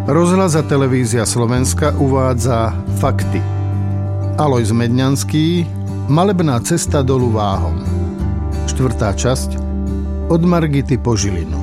Rozhlas a televízia Slovenska uvádza fakty. Alojz Medňanský, Malebná cesta dolu Váhom. 4. časť, od Margity po Žilinu.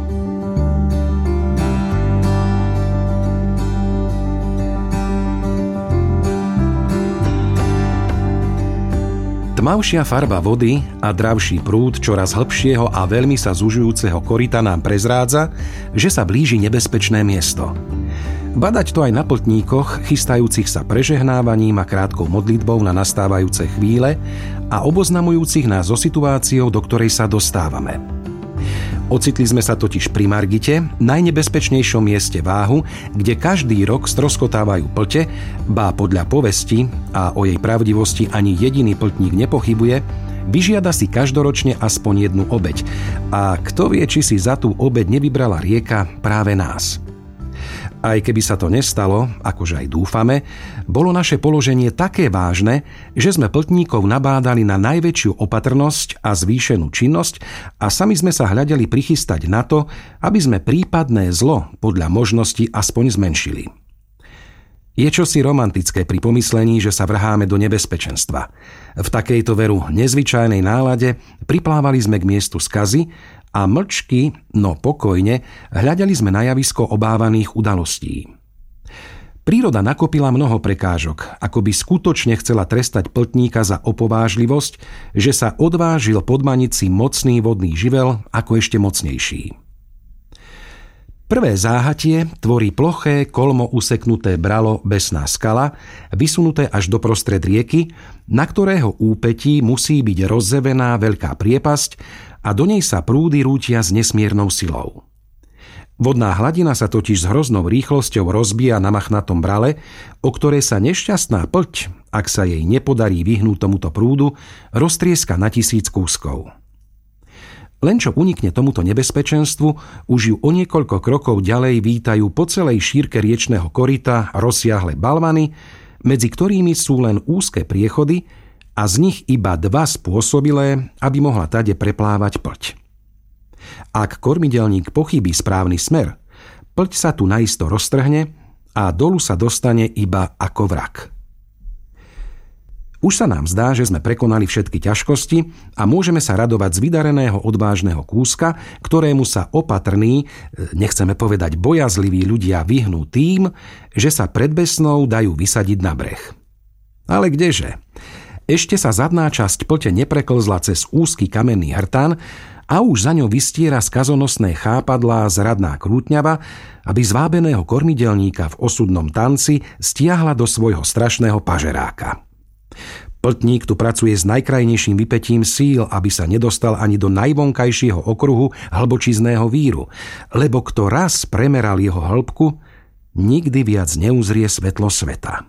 Tmavšia farba vody a dravší prúd čoraz hlbšieho a veľmi sa zužujúceho koryta nám prezrádza, že sa blíži nebezpečné miesto. Badať to aj na pĺtníkoch, chystajúcich sa prežehnávaním a krátkou modlitbou na nastávajúce chvíle a oboznamujúcich nás so situáciou, do ktorej sa dostávame. Ocitli sme sa totiž pri Margite, najnebezpečnejšom mieste Váhu, kde každý rok stroskotávajú pľte, bá podľa povesti, a o jej pravdivosti ani jediný pĺtník nepochybuje, vyžiada si každoročne aspoň jednu obeť. A kto vie, či si za tú obeť nevybrala rieka práve nás. Aj keby sa to nestalo, akože aj dúfame, bolo naše položenie také vážne, že sme pĺtníkov nabádali na najväčšiu opatrnosť a zvýšenú činnosť a sami sme sa hľadeli prichystať na to, aby sme prípadné zlo podľa možnosti aspoň zmenšili. Je čosi romantické pri pomyslení, že sa vrháme do nebezpečenstva. V takejto veru nezvyčajnej nálade priplávali sme k miestu skazy a mlčky, no pokojne, hľadali sme na javisko obávaných udalostí. Príroda nakopila mnoho prekážok, ako by skutočne chcela trestať pĺtníka za opovážlivosť, že sa odvážil podmaniť si mocný vodný živel ako ešte mocnejší. Prvé záhatie tvorí ploché, kolmo useknuté bralo Besná skala, vysunuté až do prostred rieky, na ktorého úpetí musí byť rozzevená veľká priepasť a do nej sa prúdy rútia s nesmiernou silou. Vodná hladina sa totiž s hroznou rýchlosťou rozbíja na machnatom brale, o ktoré sa nešťastná pľť, ak sa jej nepodarí vyhnúť tomuto prúdu, roztrieska na 1000 kúskov. Len čo unikne tomuto nebezpečenstvu, už ju o niekoľko krokov ďalej vítajú po celej šírke riečného koryta rozsiahle balvany, medzi ktorými sú len úzke priechody a z nich iba 2 spôsobilé, aby mohla tade preplávať pľť. Ak kormidelník pochybí správny smer, pľť sa tu naisto roztrhne a dolu sa dostane iba ako vrak. Už sa nám zdá, že sme prekonali všetky ťažkosti a môžeme sa radovať z vydareného odvážneho kúska, ktorému sa opatrní, nechceme povedať bojazliví ľudia vyhnú tým, že sa pred Besnou dajú vysadiť na breh. Ale kdeže? Ešte sa zadná časť pľte nepreklzla cez úzky kamenný hrtán a už za ňou vystiera skazonosné chápadlá zradná krútňava, aby zvábeného kormidelníka v osudnom tanci stiahla do svojho strašného pažeráka. Pĺtník tu pracuje s najkrajnejším vypätím síl, aby sa nedostal ani do najvonkajšieho okruhu hlbočizného víru, lebo kto raz premeral jeho hĺbku, nikdy viac neuzrie svetlo sveta.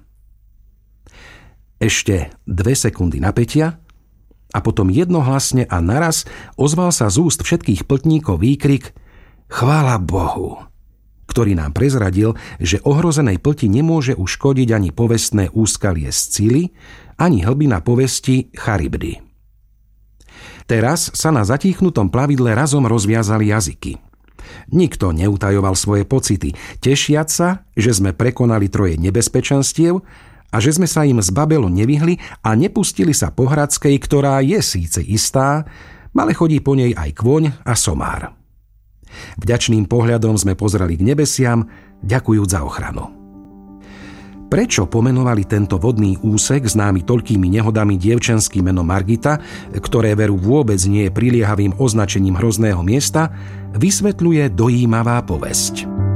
Ešte 2 sekundy napätia a potom jednohlasne a naraz ozval sa z úst všetkých pĺtníkov výkrik Chvála Bohu, ktorý nám prezradil, že ohrozenej pĺti nemôže uškodiť ani povestné úskalie Scily, ani hlbina povesti Charybdy. Teraz sa na zatíchnutom plavidle razom rozviazali jazyky. Nikto neutajoval svoje pocity, tešiac sa, že sme prekonali 3 nebezpečenstiev a že sme sa im z Babelu nevyhli a nepustili sa po Hradskej, ktorá je síce istá, ale chodí po nej aj kôň a somár. Vďačným pohľadom sme pozreli k nebesiam, ďakujúc za ochranu. Prečo pomenovali tento vodný úsek známy toľkými nehodami dievčenským menom Margita, ktoré veru vôbec nie je priliehavým označením hrozného miesta, vysvetľuje dojímavá povesť.